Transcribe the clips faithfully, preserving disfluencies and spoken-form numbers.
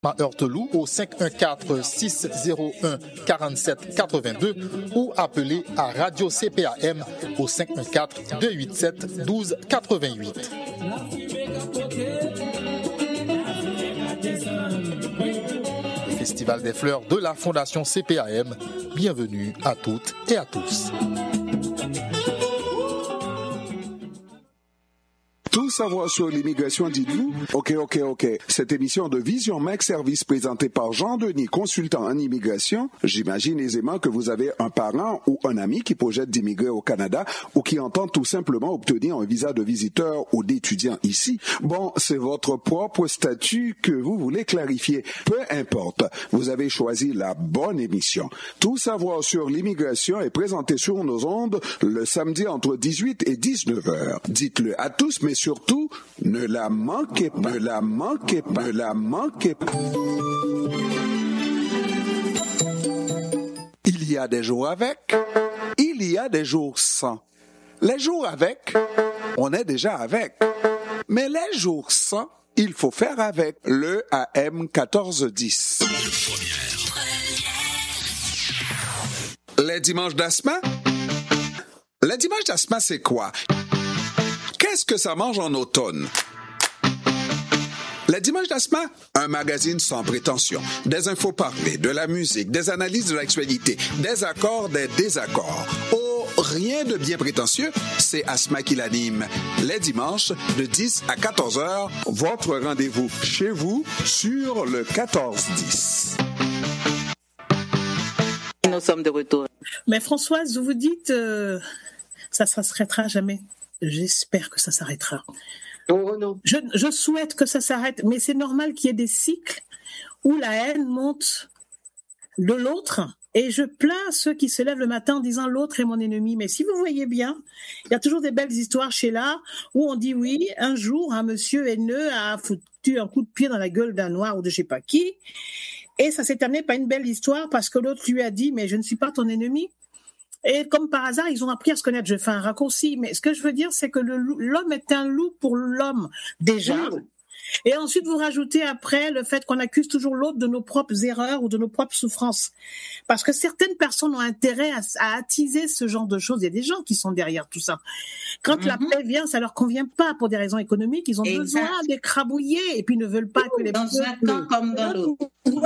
à Heurteloup au cinq un quatre, six zéro un, quarante-sept quatre-vingt-deux ou appelez à Radio C P A M au cinq un quatre, deux huit sept, douze quatre-vingt-huit. Le Festival des fleurs de la Fondation C P A M, bienvenue à toutes et à tous. Tout savoir sur l'immigration, dites-vous? Ok, ok, ok. Cette émission de Vision Mec Service présentée par Jean-Denis, consultant en immigration, j'imagine aisément que vous avez un parent ou un ami qui projette d'immigrer au Canada ou qui entend tout simplement obtenir un visa de visiteur ou d'étudiant ici. Bon, c'est votre propre statut que vous voulez clarifier. Peu importe, vous avez choisi la bonne émission. Tout savoir sur l'immigration est présenté sur nos ondes le samedi entre dix-huit et dix-neuf heures. Dites-le à tous, mais surtout, ne la manquez pas, ne la manquez pas, ne la manquez pas. Il y a des jours avec, il y a des jours sans. Les jours avec, on est déjà avec. Mais les jours sans, il faut faire avec le A M quatorze dix. Les dimanches d'Asma? Les dimanches d'Asma, c'est quoi? Qu'est-ce que ça mange en automne? Les dimanches d'Asma, un magazine sans prétention. Des infos parlées, de la musique, des analyses de l'actualité, des accords, des désaccords. Oh, rien de bien prétentieux, c'est Asma qui l'anime. Les dimanches, de dix à quatorze heures, votre rendez-vous chez vous sur le quatorze dix. Nous sommes de retour. Mais Françoise, vous dites, euh, ça ne s'arrêtera jamais. J'espère que ça s'arrêtera. Oh non. Je, je souhaite que ça s'arrête, mais c'est normal qu'il y ait des cycles où la haine monte de l'autre. Et je plains ceux qui se lèvent le matin en disant l'autre est mon ennemi. Mais si vous voyez bien, il y a toujours des belles histoires chez là où on dit oui, un jour, un monsieur haineux a foutu un coup de pied dans la gueule d'un noir ou de je sais pas qui. Et ça s'est terminé par une belle histoire parce que l'autre lui a dit mais je ne suis pas ton ennemi. Et comme par hasard, ils ont appris à se connaître. Je fais un raccourci, mais ce que je veux dire, c'est que le, l'homme est un loup pour l'homme, déjà. Mmh. Et ensuite, vous rajoutez après le fait qu'on accuse toujours l'autre de nos propres erreurs ou de nos propres souffrances. Parce que certaines personnes ont intérêt à, à attiser ce genre de choses. Il y a des gens qui sont derrière tout ça. Quand mmh. la paix vient, ça leur convient pas pour des raisons économiques. Ils ont exact. besoin d'écrabouiller et puis ils ne veulent pas oh, que les dans un temps comme dans l'autre.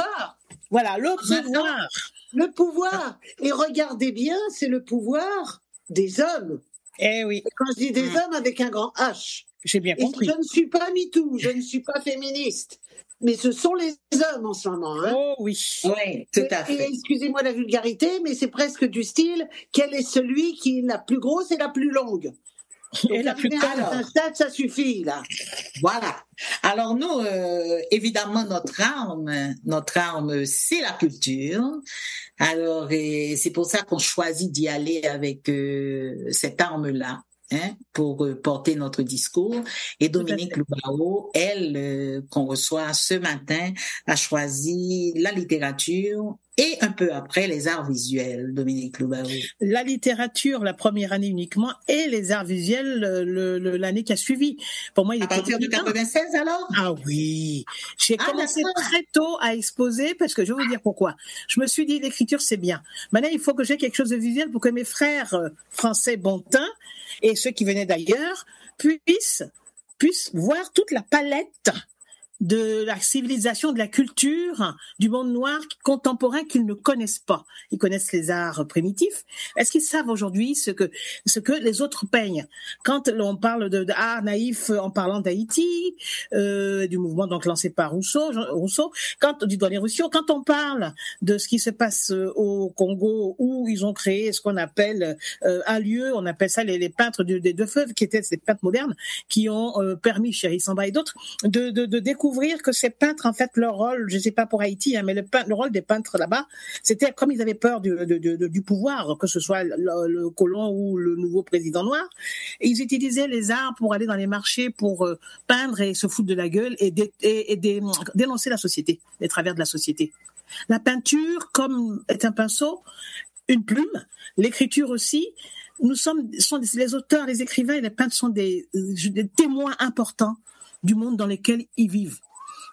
Voilà, le pouvoir. Le pouvoir. Et regardez bien, c'est le pouvoir des hommes. Eh oui. Et quand je dis des mmh. hommes avec un grand H. J'ai bien compris. Et je ne suis pas MeToo, je ne suis pas féministe. Mais ce sont les hommes en ce moment. Hein. Oh oui. Oui, tout à fait. Et, et excusez-moi la vulgarité, mais c'est presque du style, quel est celui qui est la plus grosse et la plus longue? Et la plus alors, un stade, ça suffit, là. Voilà. Alors, nous, euh, évidemment, notre arme, notre arme, c'est la culture. Alors, et c'est pour ça qu'on choisit d'y aller avec euh, cette arme-là. Hein, pour euh, porter notre discours. Et Dominique Loubao, elle, euh, qu'on reçoit ce matin, a choisi la littérature et un peu après les arts visuels, Dominique Loubao. La littérature, la première année uniquement, et les arts visuels le, le, l'année qui a suivi. Pour moi, il à était partir de quatre-vingt-seize alors? Ah oui. J'ai ah, commencé d'accord. très tôt à exposer parce que je vais vous dire pourquoi. Je me suis dit, l'écriture, c'est bien. Maintenant, il faut que j'ai quelque chose de visuel pour que mes frères français bon teint et ceux qui venaient d'ailleurs puissent, puissent voir toute la palette de la civilisation, de la culture, du monde noir contemporain qu'ils ne connaissent pas. Ils connaissent les arts primitifs. Est-ce qu'ils savent aujourd'hui ce que ce que les autres peignent? Quand l'on parle de, de art naïf en parlant d'Haïti, euh, du mouvement donc lancé par Rousseau, Rousseau, quand du dernier Rousseau, quand on parle de ce qui se passe au Congo où ils ont créé ce qu'on appelle euh, un lieu, on appelle ça les, les peintres du, des deux feuves, qui étaient ces peintres modernes, qui ont euh, permis, Chéri Samba et d'autres, de, de, de découvrir que ces peintres, en fait, leur rôle, je sais pas pour Haïti, hein, mais le, pein- le rôle des peintres là-bas, c'était comme ils avaient peur du, de, de, de, du pouvoir, que ce soit le, le colon ou le nouveau président noir, et ils utilisaient les arts pour aller dans les marchés, pour euh, peindre et se foutre de la gueule et, dé, et, et dé, dénoncer la société, les travers de la société. La peinture, comme est un pinceau, une plume, l'écriture aussi. Nous sommes, sont des, les auteurs, les écrivains et les peintres sont des, des témoins importants du monde dans lequel ils vivent.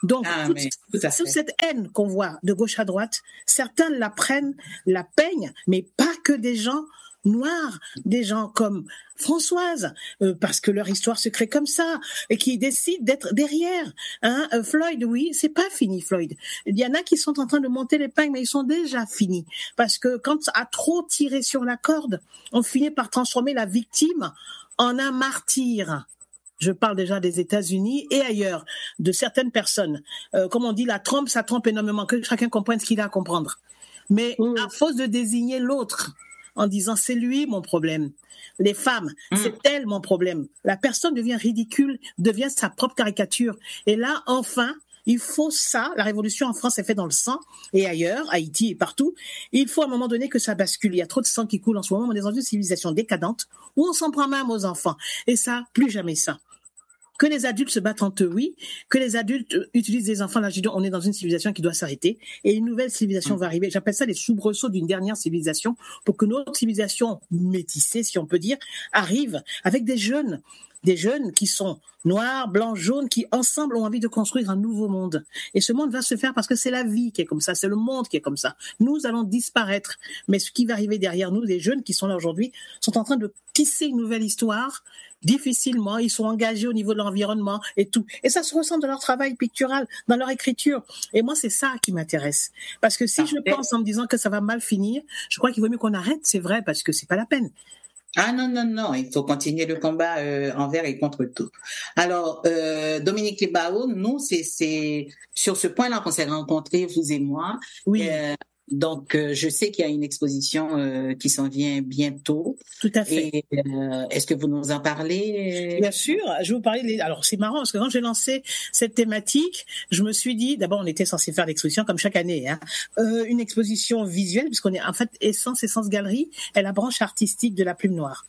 Donc, Ah, toute, mais tout à toute fait. cette haine qu'on voit de gauche à droite, certains la prennent, la peignent, mais pas que des gens noirs, des gens comme Françoise, euh, parce que leur histoire se crée comme ça, et qui décident d'être derrière. Hein. Euh, Floyd, oui, c'est pas fini, Floyd. Il y en a qui sont en train de monter l'épingle, mais ils sont déjà finis. Parce que quand à trop tirer sur la corde, on finit par transformer la victime en un martyr. Je parle déjà des États-Unis et ailleurs, de certaines personnes. Euh, comme on dit, la trompe, ça trompe énormément, que chacun comprenne ce qu'il a à comprendre. Mais Mmh. à force de désigner l'autre, en disant c'est lui mon problème, les femmes, Mm. c'est elle mon problème, la personne devient ridicule, devient sa propre caricature. Et là, enfin, il faut ça, la révolution en France est faite dans le sang, et ailleurs, Haïti et partout, il faut à un moment donné que ça bascule. Il y a trop de sang qui coule en ce moment, on est dans une civilisation décadente, où on s'en prend même aux enfants. Et ça, plus jamais ça. Que les adultes se battent entre eux, oui. Que les adultes utilisent des enfants, là, je dis, on est dans une civilisation qui doit s'arrêter. Et une nouvelle civilisation va arriver. J'appelle ça les soubresauts d'une dernière civilisation pour que notre civilisation métissée, si on peut dire, arrive avec des jeunes. Des jeunes qui sont noirs, blancs, jaunes, qui ensemble ont envie de construire un nouveau monde. Et ce monde va se faire parce que c'est la vie qui est comme ça, c'est le monde qui est comme ça. Nous allons disparaître. Mais ce qui va arriver derrière nous, les jeunes qui sont là aujourd'hui, sont en train de tisser une nouvelle histoire. Difficilement, ils sont engagés au niveau de l'environnement et tout. Et ça se ressent dans leur travail pictural, dans leur écriture. Et moi, c'est ça qui m'intéresse. Parce que si je pense en me disant que ça va mal finir, je crois qu'il vaut mieux qu'on arrête, c'est vrai, parce que c'est pas la peine. Ah non, non, non, il faut continuer le combat euh, envers et contre tout. Alors, euh, Dominique Libao, nous, c'est, c'est sur ce point-là qu'on s'est rencontrés, vous et moi. Oui. Euh, donc, euh, je sais qu'il y a une exposition euh, qui s'en vient bientôt. Tout à fait. Et euh, est-ce que vous nous en parlez? Bien sûr, je vais vous parler. Des... Alors, c'est marrant parce que quand j'ai lancé cette thématique, je me suis dit, d'abord, on était censé faire l'exposition comme chaque année, hein, euh, une exposition visuelle, puisqu'on est en fait Essence, Essence Galerie, est la branche artistique de la Plume Noire.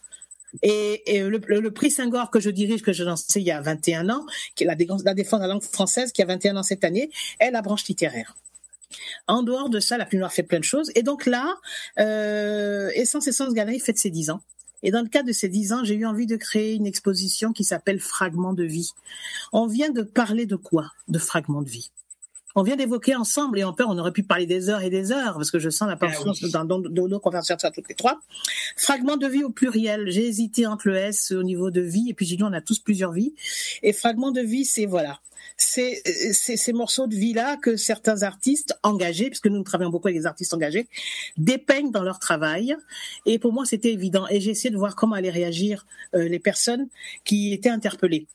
Et, et le, le, le prix Senghor que je dirige, que j'ai lancé il y a vingt et un ans, qui est la, la défense de la langue française, qui a vingt et un ans cette année, est la branche littéraire. En dehors de ça, la Plume Noire fait plein de choses. Et donc là, euh, Essence, Essence Galerie fête ses dix ans. Et dans le cadre de ces dix ans, j'ai eu envie de créer une exposition qui s'appelle Fragments de vie. On vient de parler de quoi? De fragments de vie. On vient d'évoquer ensemble, et en peur, on aurait pu parler des heures et des heures, parce que je sens la passion ah oui. dans, dans, dans nos conversations toutes les trois. Fragments de vie au pluriel. J'ai hésité entre le S au niveau de vie, et puis j'ai dit on a tous plusieurs vies. Et fragments de vie, c'est voilà. C'est, c'est ces morceaux de vie-là que certains artistes engagés, puisque nous, nous travaillons beaucoup avec des artistes engagés, dépeignent dans leur travail. Et pour moi, c'était évident. Et j'ai essayé de voir comment allaient réagir euh, les personnes qui étaient interpellées.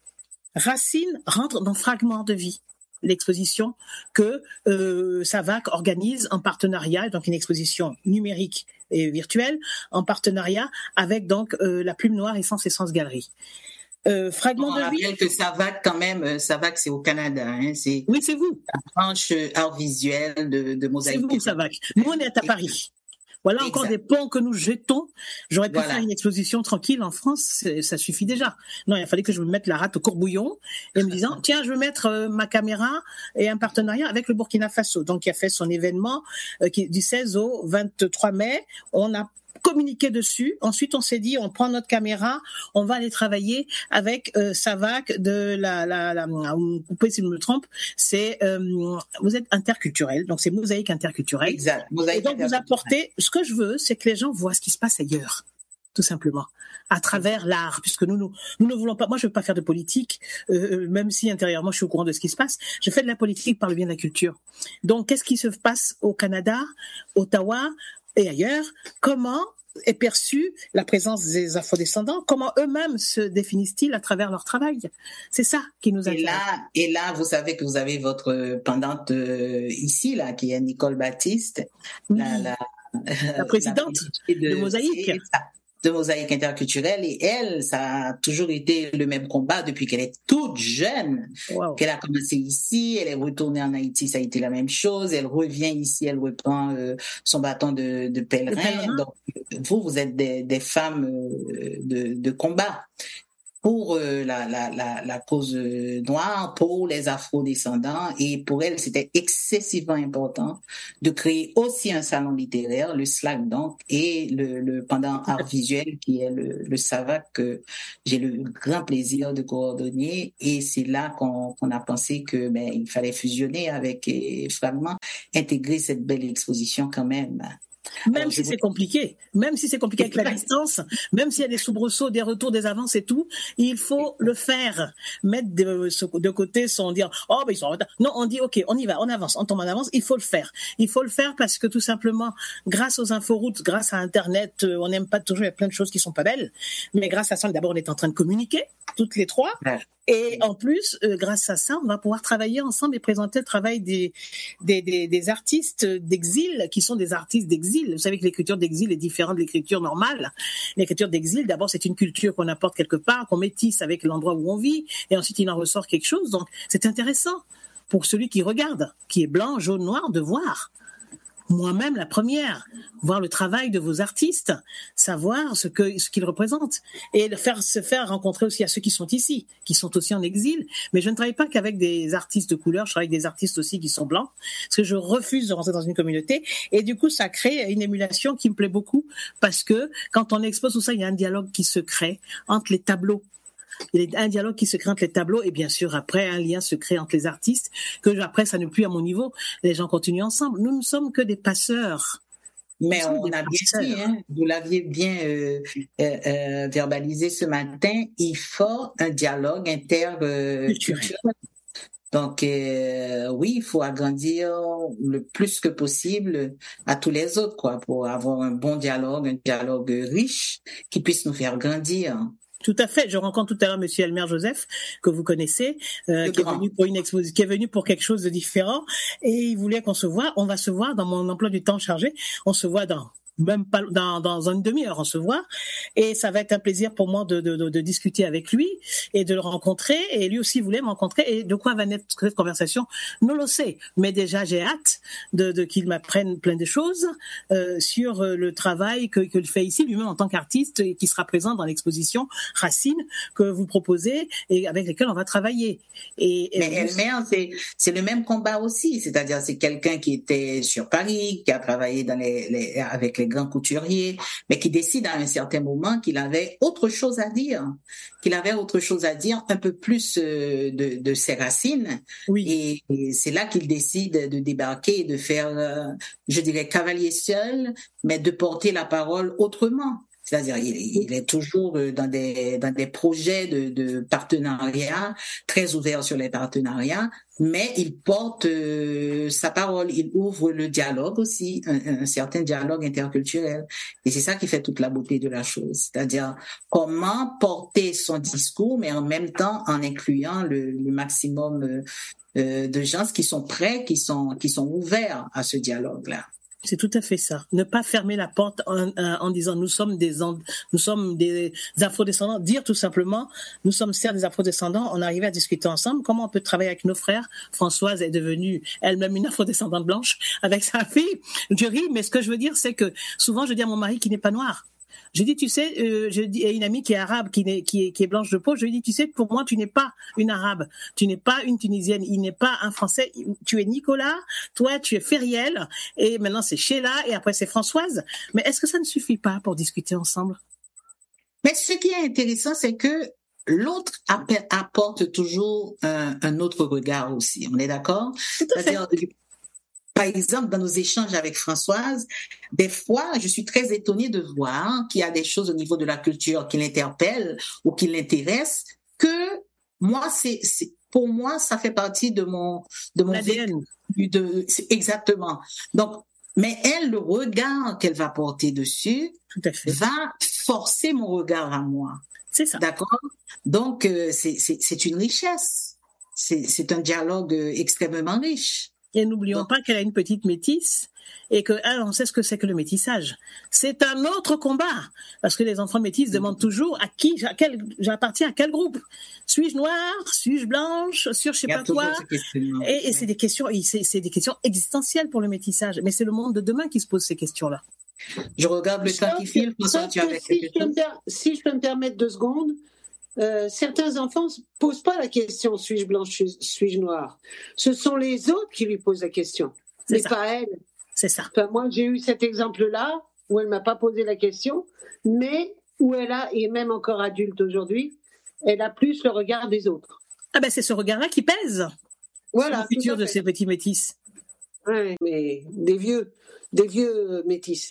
Racine rentre dans Fragments de vie, l'exposition que euh, Savac organise en partenariat, donc une exposition numérique et virtuelle, en partenariat avec donc euh, la Plume Noire Essence Essence Galerie. Euh, fragment On de rappelle vie. que Savac, quand même, Savac, c'est au Canada. Hein, c'est oui, c'est vous. La branche art visuel de, de Mosaïque. C'est vous, Savac. Nous, on est à Paris. Voilà exact. Encore des ponts que nous jetons. J'aurais pu voilà. faire une exposition tranquille en France, ça suffit déjà. Non, il fallait que je me mette la rate au courbouillon et me disant, tiens, je vais mettre euh, ma caméra et un partenariat avec le Burkina Faso. Donc, qui a fait son événement euh, qui, du seize au vingt-trois mai. On a communiquer dessus. Ensuite, on s'est dit, on prend notre caméra, on va aller travailler avec euh, Savac de la, la, la, vous pouvez si je me trompe, c'est euh, vous êtes interculturel, donc c'est Mosaïque interculturelle. Exact. Mosaïque et donc vous apportez. Ce que je veux, c'est que les gens voient ce qui se passe ailleurs, tout simplement, à travers l'art, puisque nous, nous, nous ne voulons pas. Moi, je veux pas faire de politique, euh, même si intérieurement je suis au courant de ce qui se passe. Je fais de la politique par le bien de la culture. Donc, qu'est-ce qui se passe au Canada, Ottawa et ailleurs? Comment est perçue la présence des afrodescendants? Comment eux-mêmes se définissent-ils à travers leur travail? C'est ça qui nous intéresse. Et là, et là, vous savez que vous avez votre pendante euh, ici, là, qui est Nicole Baptiste, oui. la, la, la présidente la de, de Mosaïque. de Mosaïque interculturelle, et elle, ça a toujours été le même combat depuis qu'elle est toute jeune, wow. qu'elle a commencé ici, elle est retournée en Haïti, ça a été la même chose, elle revient ici, elle reprend euh, son bâton de, de pèlerin. Donc, vous, vous êtes des, des femmes euh, de, de combat. pour euh, la, la, la, la cause noire, pour les afro-descendants, et pour elle, c'était excessivement important de créer aussi un salon littéraire, le SLAC donc, et le, le pendant art visuel, qui est le, le SAVAC, que j'ai le grand plaisir de coordonner, et c'est là qu'on, qu'on a pensé que ben, il fallait fusionner avec eh, Fragment, intégrer cette belle exposition quand même. Même Alors, si je... c'est compliqué, même si c'est compliqué avec la distance, même s'il y a des soubresauts, des retours, des avances et tout, il faut le faire. Mettre de, de côté sans dire « Oh, ben ils sont en retard ». Non, on dit « Ok, on y va, on avance, on tombe en avance ». Il faut le faire. Il faut le faire parce que tout simplement, grâce aux inforoutes, grâce à Internet, on n'aime pas toujours, il y a plein de choses qui sont pas belles, mais grâce à ça, d'abord, on est en train de communiquer, toutes les trois. Ouais. Et en plus, euh, grâce à ça, on va pouvoir travailler ensemble et présenter le travail des, des, des, des artistes d'exil, qui sont des artistes d'exil. Vous savez que l'écriture d'exil est différente de l'écriture normale. L'écriture d'exil, d'abord, c'est une culture qu'on apporte quelque part, qu'on métisse avec l'endroit où on vit, et ensuite il en ressort quelque chose. Donc, c'est intéressant pour celui qui regarde, qui est blanc, jaune, noir, de voir. Moi-même, la première, voir le travail de vos artistes, savoir ce que ce qu'ils représentent, et faire se faire rencontrer aussi à ceux qui sont ici, qui sont aussi en exil. Mais je ne travaille pas qu'avec des artistes de couleur, je travaille avec des artistes aussi qui sont blancs, parce que je refuse de rentrer dans une communauté. Et du coup, ça crée une émulation qui me plaît beaucoup, parce que quand on expose tout ça, il y a un dialogue qui se crée entre les tableaux. Il y a un dialogue qui se crée entre les tableaux et bien sûr après un lien se crée entre les artistes que après ça n'est plus à mon niveau, les gens continuent ensemble. Nous ne sommes que des passeurs. Mais on a bien dit, hein, vous l'aviez bien euh, euh, euh, verbalisé ce matin, il faut un dialogue interculturel. Euh, Donc euh, oui, il faut agrandir le plus que possible à tous les autres, quoi, pour avoir un bon dialogue, un dialogue riche qui puisse nous faire grandir. Tout à fait. Je rencontre tout à l'heure Monsieur Elmer Joseph, que vous connaissez, euh, qui est venu pour une exposition, qui est venu pour quelque chose de différent, et il voulait qu'on se voit. On va se voir dans mon emploi du temps chargé. On se voit dans même pas dans, dans une demi-heure, on se voit, et ça va être un plaisir pour moi de, de, de, de discuter avec lui et de le rencontrer, et lui aussi voulait me rencontrer, et de quoi va naître cette conversation, nous le sait, mais déjà j'ai hâte de, de qu'il m'apprenne plein de choses euh, sur le travail que qu'il fait ici lui-même en tant qu'artiste et qui sera présent dans l'exposition Racine que vous proposez et avec laquelle on va travailler. Et, et mais Elmer, c'est c'est le même combat aussi, c'est-à-dire c'est quelqu'un qui était sur Paris, qui a travaillé dans les, les avec les grands couturiers, mais qui décide à un certain moment qu'il avait autre chose à dire, qu'il avait autre chose à dire, un peu plus euh, de, de ses racines. Oui. Et, et c'est là qu'il décide de débarquer et de faire, euh, je dirais, cavalier seul, mais de porter la parole autrement. C'est-à-dire, il, il est toujours dans des dans des projets de, de partenariat, très ouverts sur les partenariats, mais il porte euh, sa parole, il ouvre le dialogue aussi, un, un certain dialogue interculturel. Et c'est ça qui fait toute la beauté de la chose. C'est-à-dire, comment porter son discours, mais en même temps en incluant le, le maximum euh, de gens qui sont prêts, qui sont qui sont ouverts à ce dialogue-là. C'est tout à fait ça. Ne pas fermer la porte en, en disant nous sommes des nous sommes des afro-descendants. Dire tout simplement nous sommes certes des afro-descendants. On arrivait à discuter ensemble comment on peut travailler avec nos frères. Françoise est devenue elle-même une afro-descendante blanche avec sa fille. Je ris, mais ce que je veux dire c'est que souvent je dis à mon mari qui n'est pas noir. Je dis, tu sais, euh, je dis à une amie qui est arabe, qui est, qui est, qui est blanche de peau, je lui dis, tu sais, pour moi, tu n'es pas une arabe, tu n'es pas une tunisienne, il n'est pas un français, tu es Nicolas, toi, tu es Feriel, et maintenant c'est Sheila, et après c'est Françoise. Mais est-ce que ça ne suffit pas pour discuter ensemble? Mais ce qui est intéressant, c'est que l'autre apporte toujours un, un autre regard aussi. On est d'accord? Tout à fait. Par exemple, dans nos échanges avec Françoise, des fois, je suis très étonnée de voir qu'il y a des choses au niveau de la culture qui l'interpellent ou qui l'intéressent, que moi, c'est, c'est pour moi, ça fait partie de mon de mon A D N. De, exactement. Donc, mais elle, le regard qu'elle va porter dessus, tout à fait, va forcer mon regard à moi. C'est ça. D'accord? Donc, euh, c'est, c'est, c'est une richesse. C'est, c'est un dialogue extrêmement riche. Et n'oublions Donc, pas qu'elle a une petite métisse et que elle, on sait ce que c'est que le métissage. C'est un autre combat parce que les enfants métis demandent toujours à qui, à quel, j'appartiens à quel groupe. Suis-je noire, suis-je blanche, sur je sais pas quoi. Et, et c'est des questions, c'est, c'est des questions existentielles pour le métissage. Mais c'est le monde de demain qui se pose ces questions-là. Je regarde le temps qui file. Si, si je peux me permettre deux secondes. euh, certains enfants ne posent pas la question « suis-je blanche, suis-je noire ?» Ce sont les autres qui lui posent la question, C'est mais ça. pas elle. C'est ça. Enfin, moi, j'ai eu cet exemple-là où elle ne m'a pas posé la question, mais où elle a, et même encore adulte aujourd'hui, elle a plus le regard des autres. Ah ben c'est ce regard-là qui pèse Voilà, sur le futur tout à de fait. ces petits métis. Ouais, mais des vieux, des vieux métis.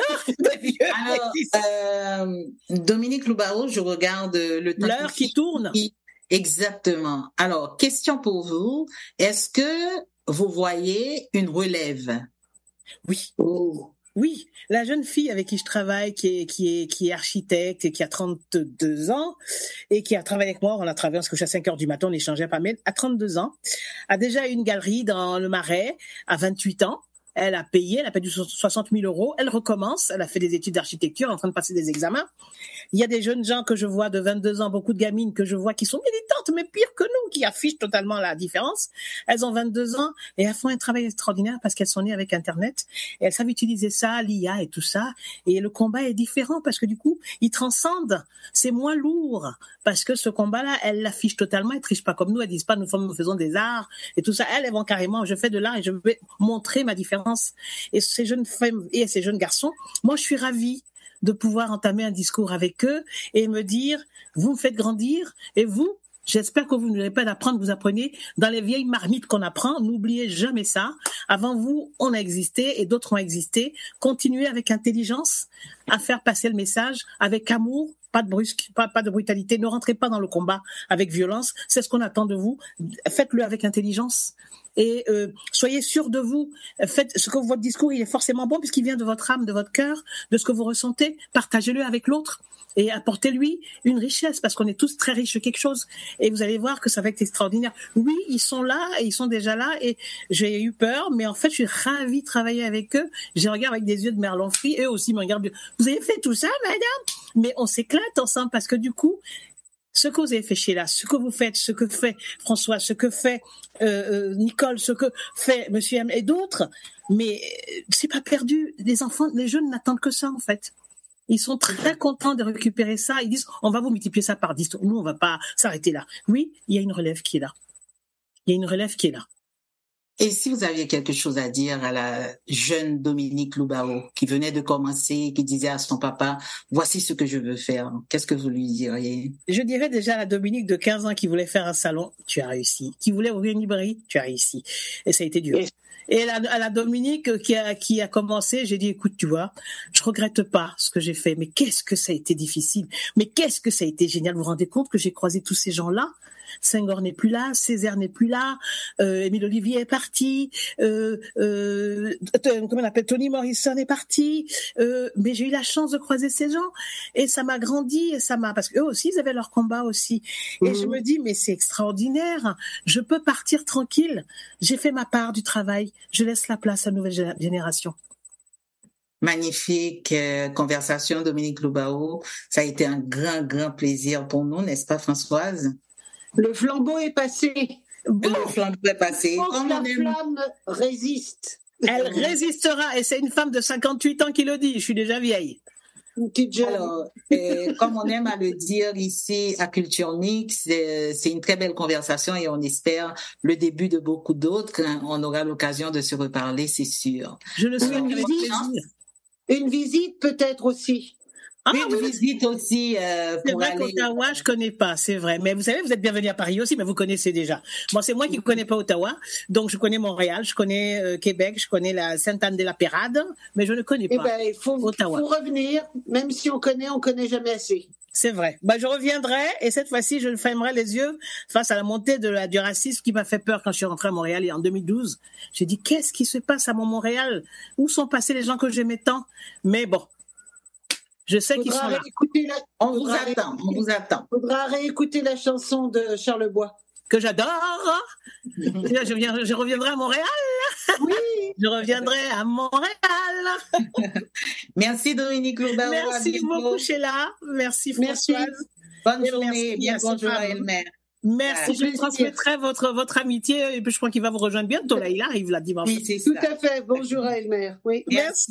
Alors, euh, Dominique Loubao, je regarde le temps L'heure qui tourne. Exactement. Alors, question pour vous. Est-ce que vous voyez une relève? Oui. Oh. Oui, la jeune fille avec qui je travaille, qui est, qui est, qui est architecte et qui a trente-deux ans et qui a travaillé avec moi, on a travaillé parce que jusqu'à cinq heures du matin, on échangeait pas mal, à trente-deux ans, a déjà une galerie dans le Marais à vingt-huit ans. Elle a payé, elle a payé soixante mille euros. Elle recommence, elle a fait des études d'architecture, en train de passer des examens. Il y a des jeunes gens que je vois de vingt-deux ans, beaucoup de gamines que je vois qui sont militantes, mais pire que nous, qui affichent totalement la différence. Elles ont vingt-deux ans et elles font un travail extraordinaire parce qu'elles sont nées avec Internet et elles savent utiliser ça, l'I A et tout ça. Et le combat est différent parce que du coup, ils transcendent. C'est moins lourd parce que ce combat-là, elles l'affichent totalement. Elles trichent pas comme nous. Elles disent pas, nous faisons des arts et tout ça. Elles, elles vont carrément, je fais de l'art et je vais montrer ma différence. Et ces jeunes femmes et ces jeunes garçons, moi, je suis ravie de pouvoir entamer un discours avec eux et me dire, vous me faites grandir et vous, j'espère que vous n'allez pas d'apprendre, vous apprenez dans les vieilles marmites qu'on apprend. N'oubliez jamais ça. Avant vous, on a existé et d'autres ont existé. Continuez avec intelligence à faire passer le message avec amour. Pas de brusque, pas, pas de brutalité. Ne rentrez pas dans le combat avec violence. C'est ce qu'on attend de vous. Faites-le avec intelligence. Et euh, soyez sûr de vous. Faites ce que votre discours, il est forcément bon puisqu'il vient de votre âme, de votre cœur, de ce que vous ressentez. Partagez-le avec l'autre et apportez-lui une richesse parce qu'on est tous très riches de quelque chose. Et vous allez voir que ça va être extraordinaire. Oui, ils sont là et ils sont déjà là et j'ai eu peur, mais en fait, je suis ravie de travailler avec eux. Je les regarde avec des yeux de merlan frit. Eux aussi me regardent. Vous avez fait tout ça, madame? Mais on s'éclate ensemble parce que du coup, ce que vous avez fait chez là, ce que vous faites, ce que fait François, ce que fait euh, Nicole, ce que fait Monsieur M et d'autres, mais c'est pas perdu. Les enfants, les jeunes n'attendent que ça en fait. Ils sont très contents de récupérer ça. Ils disent, on va vous multiplier ça par dix. Nous, on va pas s'arrêter là. Oui, il y a une relève qui est là. Il y a une relève qui est là. Et si vous aviez quelque chose à dire à la jeune Dominique Loubao qui venait de commencer, qui disait à son papa, voici ce que je veux faire, qu'est-ce que vous lui diriez? Je dirais déjà à la Dominique de quinze ans qui voulait faire un salon, tu as réussi. Qui voulait ouvrir une librairie, tu as réussi. Et ça a été dur. Et, et à, la, à la Dominique qui a, qui a commencé, j'ai dit, écoute, tu vois, je regrette pas ce que j'ai fait, mais qu'est-ce que ça a été difficile. Mais qu'est-ce que ça a été génial. Vous vous rendez compte que j'ai croisé tous ces gens-là? Senghor n'est plus là, Césaire n'est plus là, euh, Émile Olivier est parti, euh, euh, comment on appelle, Toni Morrison est parti, euh, mais j'ai eu la chance de croiser ces gens et ça m'a grandi et ça m'a, parce qu'eux aussi ils avaient leur combat aussi. Et mmh. je me dis mais c'est extraordinaire, je peux partir tranquille, j'ai fait ma part du travail, je laisse la place à la nouvelle génération. Magnifique euh, conversation, Dominique Loubao. Ça a été un grand, grand plaisir pour nous, n'est-ce pas, Françoise? Le flambeau est passé. Bon, le flambeau est passé. Comme la flamme résiste. Elle résistera. Et c'est une femme de cinquante-huit ans qui le dit. Je suis déjà vieille. Une petite jeune. Alors, euh, comme on aime à le dire ici à Culture Mix, c'est, c'est une très belle conversation et on espère le début de beaucoup d'autres. On aura l'occasion de se reparler, c'est sûr. Je le souhaite avec plaisir. Une visite peut-être aussi. Ah, une oui. visite aussi euh, c'est pour vrai aller... qu'Ottawa, je connais pas, c'est vrai. Mais vous savez, vous êtes bienvenue à Paris aussi, mais vous connaissez déjà. Moi, c'est moi qui ne connais pas Ottawa, donc je connais Montréal, je connais euh, Québec, je connais la Sainte-Anne-de-la-Pérade, mais je ne connais pas eh ben, il faut, Ottawa. Il faut revenir, même si on connaît, on connaît jamais assez. C'est vrai. Bah, je reviendrai et cette fois-ci, je fermerai les yeux face à la montée de la, du racisme qui m'a fait peur quand je suis rentrée à Montréal et en deux mille douze. J'ai dit, qu'est-ce qui se passe à mon Montréal? Où sont passés les gens que j'aimais tant? Mais bon. Je sais qu'ils sont là. La... On vous attend, on vous attend. Il faudra réécouter la chanson de Charles Bois. Que j'adore. je, viens, je reviendrai à Montréal. Oui. Je reviendrai à Montréal. Merci Dominique Loubao. Merci beaucoup Sheila. Merci Françoise. Merci. Bonne et journée. Bien bonjour à Elmer. Merci, je transmettrai votre, votre amitié et puis je crois qu'il va vous rejoindre bientôt. Là, il arrive là dimanche. Oui, c'est Tout ça. à fait. Bonjour à Elmer. Oui. Merci.